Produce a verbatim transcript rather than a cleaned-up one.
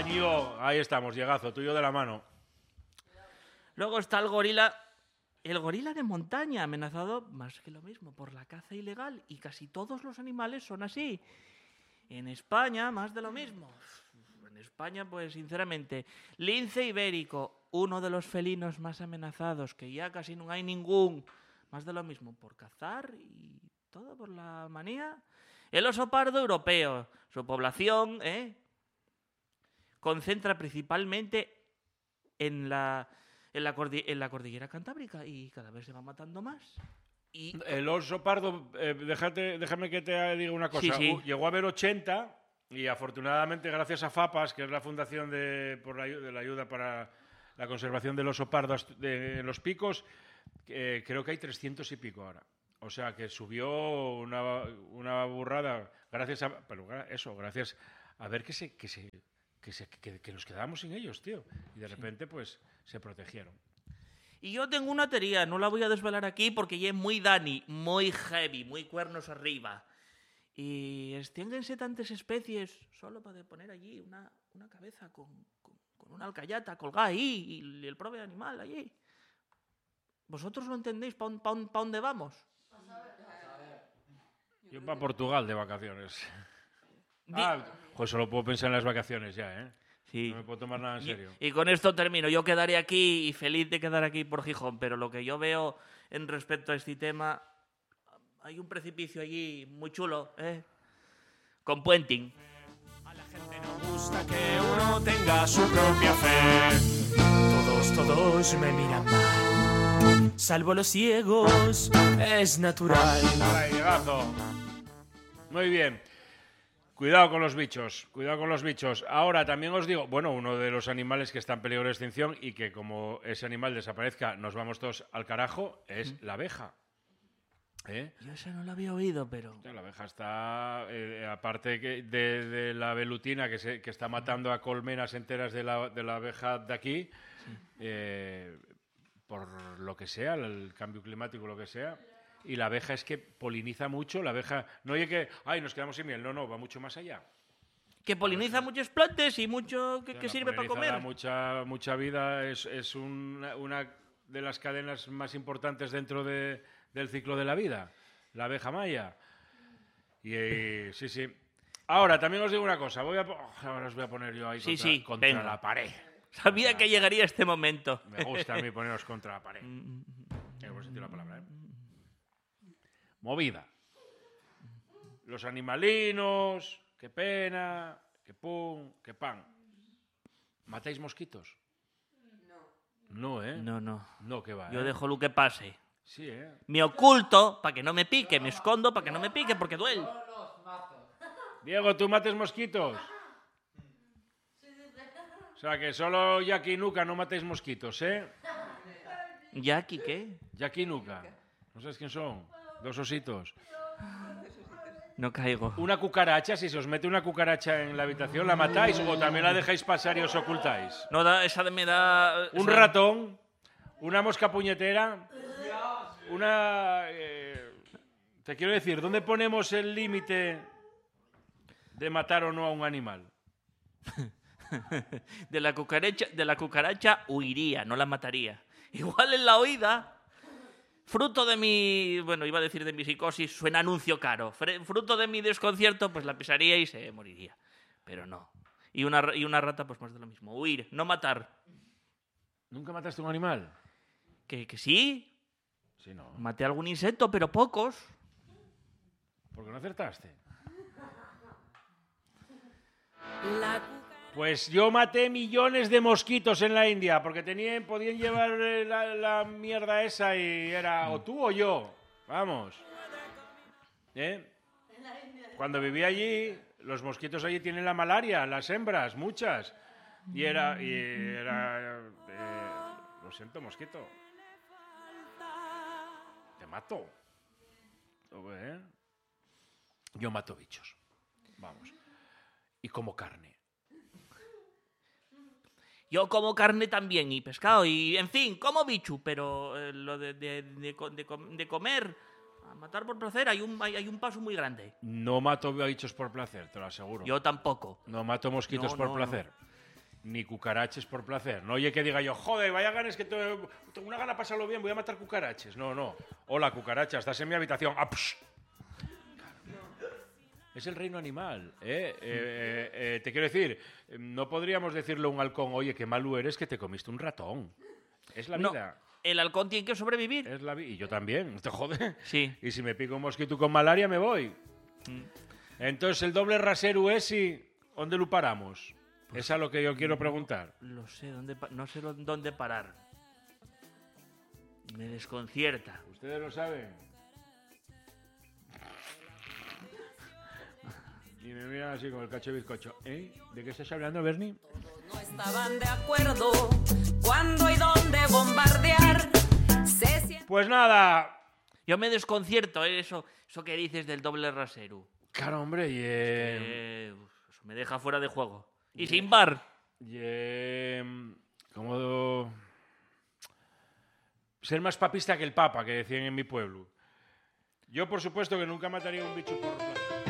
Ño, ahí estamos, llegazo, tuyo de la mano. Luego está el gorila, el gorila de montaña, amenazado más que lo mismo por la caza ilegal, y casi todos los animales son así. En España, más de lo mismo. En España, pues sinceramente, lince ibérico, uno de los felinos más amenazados, que ya casi no hay ningún, más de lo mismo por cazar y todo por la manía. El oso pardo europeo, su población, ¿eh? concentra principalmente en la, en, la cordi- en la cordillera cantábrica y cada vez se va matando más. Y El oso pardo, eh, déjate, déjame que te diga una cosa. Sí, sí. Uh, llegó a haber ochenta y afortunadamente gracias a FAPAS, que es la fundación de, por la, ayu- de la ayuda para la conservación del oso pardo ast- de, en los picos, eh, creo que hay trescientos y pico ahora. O sea que subió una, una burrada gracias a... Pero gra- eso, gracias a ver que se... Que se Que, se, que, que nos quedábamos sin ellos, tío. Y de repente, pues, se protegieron. Y yo tengo una teoría, no la voy a desvelar aquí porque ya es muy Dani, muy heavy, muy cuernos arriba. Y extiéndense tantas especies solo para poner allí una, una cabeza con, con, con una alcayata colgada ahí y el propio animal allí. ¿Vosotros lo entendéis para pa pa dónde vamos? Yo para Portugal de vacaciones. Di Ah, pues solo puedo pensar en las vacaciones ya, ¿eh? sí. No me puedo tomar nada en serio. Y, y con esto termino. Yo quedaré aquí y feliz de quedar aquí por Gijón, pero lo que yo veo en respecto a este tema, hay un precipicio allí muy chulo, ¿eh? Con puenting. A la gente no gusta que uno tenga su propia fe. Todos, todos me miran mal. Salvo los ciegos, es natural. Ahí, llegazo. Muy bien. Cuidado con los bichos, cuidado con los bichos. Ahora también os digo, bueno, uno de los animales que está en peligro de extinción y que como ese animal desaparezca nos vamos todos al carajo es la abeja. ¿Eh? Yo esa no la había oído, pero... La abeja está, eh, aparte que de, de la velutina que, se, que está matando a colmenas enteras de la, de la abeja de aquí, sí. eh, por lo que sea, el cambio climático, lo que sea, y la abeja es que poliniza mucho, la abeja, no oye que, ay, nos quedamos sin miel, no, no, va mucho más allá. Que poliniza muchas plantas y mucho que, que sirve para comer. Mucha, mucha vida, es, es una, una de las cadenas más importantes dentro de... del ciclo de la vida, la abeja maya. Y, y sí, sí. Ahora, también os digo una cosa. Voy a, ahora os voy a poner yo ahí sí, contra, sí, contra venga. la pared. Sabía contra que llegaría este momento. Me gusta a mí poneros contra la pared. En el buen sentido de la palabra, ¿eh? Movida. Los animalinos, qué pena, qué pum, qué pan. ¿Matáis mosquitos? No. No, ¿eh? No, no. No, que va, Yo ¿eh? dejo lo que pase. Sí, ¿eh? Me oculto para que no me pique, me escondo para que no me pique porque duele. Diego, ¿tú mates mosquitos? O sea, que solo Jackie y Nuka no matéis mosquitos, ¿eh? ¿Jackie qué? Jackie y Nuka. ¿No sabes quién son? Dos ositos. No caigo. Una cucaracha, si se os mete una cucaracha en la habitación, ¿la matáis o también la dejáis pasar y os ocultáis? No, da, esa me da... Un esa... ratón, una mosca puñetera, una... Eh, te quiero decir, ¿dónde ponemos el límite de matar o no a un animal? de, la cucaracha, de la cucaracha huiría, no la mataría. Igual en la oída... Fruto de mi, bueno, iba a decir de mi psicosis, suena anuncio caro. Fruto de mi desconcierto, pues la pisaría y se moriría. Pero no. Y una, y una rata, pues más de lo mismo. Huir, no matar. ¿Nunca mataste a un animal? ¿Que, que sí? Sí, no. Maté algún insecto, pero pocos. ¿Por qué no acertaste? La... Pues yo maté millones de mosquitos en la India, porque tenían, podían llevar la, la mierda esa y era o tú o yo. Vamos. ¿Eh? Cuando viví allí, los mosquitos allí tienen la malaria, las hembras, muchas. Y era... Y era eh, lo siento, mosquito. Te mato. ¿Eh? Yo mato bichos. Vamos. Y como carne. Yo como carne también y pescado y, en fin, como bichu, pero eh, lo de, de, de, de, de comer, a matar por placer, hay un, hay, hay un paso muy grande. No mato bichos por placer, te lo aseguro. Yo tampoco. No mato mosquitos no, por no, placer. No. ni cucaraches por placer. No oye que diga yo, joder, vaya ganas que tengo, tengo una gana de pasarlo bien, voy a matar cucaraches. No, no. Hola, cucaracha, estás en mi habitación. Ah, es el reino animal. ¿eh? Eh, eh, eh, te quiero decir, no podríamos decirle a un halcón, oye, qué malo eres que te comiste un ratón. Es la No, vida. el halcón tiene que sobrevivir. Es la vida. Y yo también, ¿te jode? Sí. Y si me pico un mosquito con malaria, me voy. Mm. Entonces, el doble rasero ese, ¿dónde lo paramos? Pues es a lo que yo quiero preguntar. Lo sé, dónde pa- no sé lo- dónde parar. Me desconcierta. ¿Ustedes lo saben? Y me miran así con el cacho de bizcocho. ¿Eh? ¿De qué estás hablando, Bernie? No estaban de acuerdo cuándo y dónde bombardear. Se siente... Pues nada. Yo me desconcierto, ¿eh? eso, eso que dices del doble rasero. Claro, hombre, y... eh, Eh, uf, eso me deja fuera de juego. Y sin bar. y eh, como... Ser más papista que el Papa, que decían en mi pueblo. Yo, por supuesto, que nunca mataría a un bicho por...